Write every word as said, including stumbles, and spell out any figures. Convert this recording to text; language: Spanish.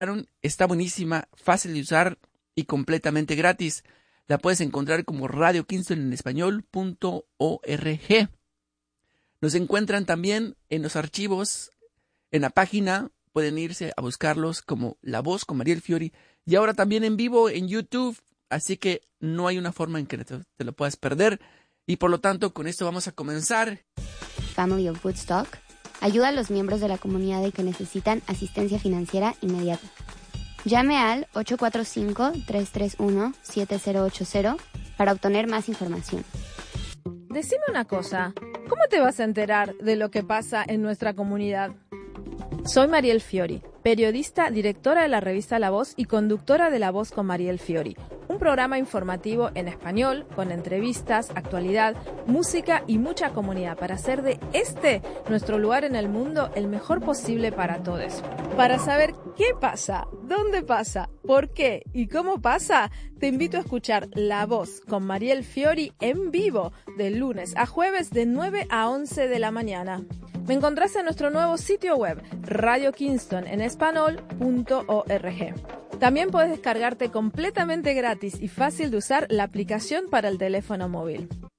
Está buenísima, fácil de usar y completamente gratis. La puedes encontrar como Radio Kingston en español punto org. Nos encuentran también en los archivos, en la página, pueden irse a buscarlos como La Voz con Mariel Fiori, y ahora también en vivo en YouTube, así que no hay una forma en que te, te lo puedas perder, y por lo tanto con esto vamos a comenzar. Family of Woodstock ayuda a los miembros de la comunidad y que necesitan asistencia financiera inmediata. Llame al ocho cuatro cinco, tres tres uno, siete cero ocho cero para obtener más información. Decime una cosa, ¿cómo te vas a enterar de lo que pasa en nuestra comunidad? Soy Mariel Fiori, periodista, directora de la revista La Voz y conductora de La Voz con Mariel Fiori, un programa informativo en español con entrevistas, actualidad, música y mucha comunidad para hacer de este, nuestro lugar en el mundo, el mejor posible para todos. Para saber qué pasa, dónde pasa, por qué y cómo pasa, te invito a escuchar La Voz con Mariel Fiori en vivo de lunes a jueves de nueve a once de la mañana. Me encontrás en nuestro nuevo sitio web, Radio Kingston en español punto org. También puedes descargarte completamente gratis y fácil de usar la aplicación para el teléfono móvil.